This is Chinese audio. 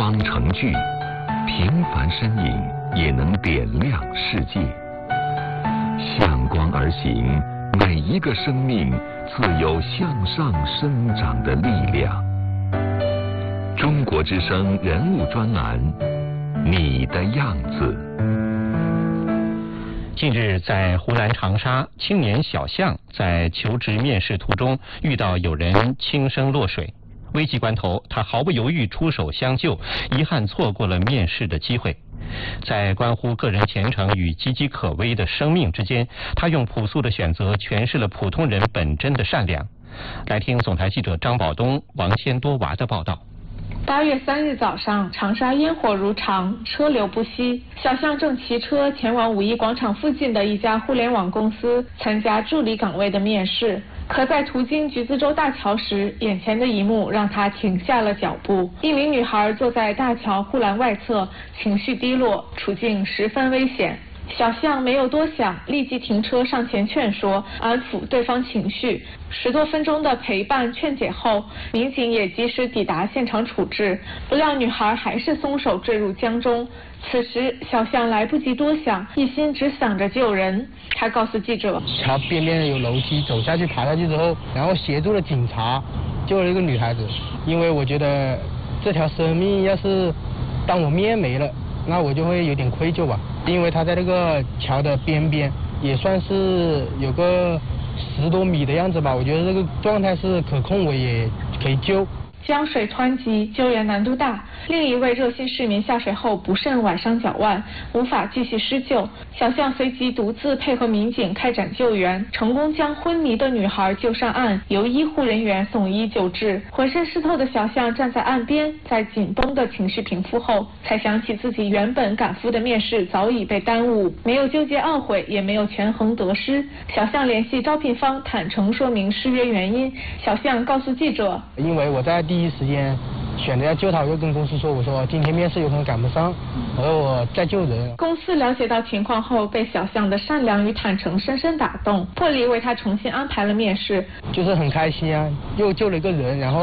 方程聚，平凡身影也能点亮世界。向光而行，每一个生命自有向上生长的力量。中国之声人物专栏，你的样子。 近日，在湖南长沙，青年小象在求职面试途中遇到有人轻生落水，危急关头，他毫不犹豫出手相救，遗憾错过了面试的机会。在关乎个人前程与岌岌可危的生命之间，他用朴素的选择诠释了普通人本真的善良。来听总台记者张宝东、王先多娃的报道。 8月3日早上，长沙烟火如常，车流不息。小象正骑车前往五一广场附近的一家互联网公司参加助理岗位的面试。可在途经橘子洲大桥时，眼前的一幕让他停下了脚步。一名女孩坐在大桥护栏外侧，情绪低落，处境十分危险。小象没有多想，立即停车上前劝说，安抚对方情绪。10多分钟的陪伴劝解后，民警也及时抵达现场处置，不料女孩还是松手坠入江中。此时小象来不及多想，一心只想着救人。他告诉记者， 桥边边有楼梯，走下去爬下去之后，然后协助了警察救了一个女孩子。因为我觉得这条生命要是当我命没了，那我就会有点愧疚吧。因为他在那个桥的边边，也算是有个10多米的样子吧，我觉得这个状态是可控，我也可以救。 江水湍急，救援难度大。另一位热心市民下水后不慎崴伤脚腕，无法继续施救。小象随即独自配合民警开展救援，成功将昏迷的女孩救上岸，由医护人员送医救治。浑身湿透的小象站在岸边，在紧绷的情绪平复后，才想起自己原本赶赴的面试早已被耽误，没有纠结懊悔，也没有权衡得失。小象联系招聘方坦诚说明失约原因。小象告诉记者， 因为我在第一时间选择要救他，我就跟公司说，我说今天面试有可能赶不上，而我再救人。 公司了解到情况后，被小象的善良与坦诚深深打动，破例为他重新安排了面试。 就是很开心啊，又救了一个人，然后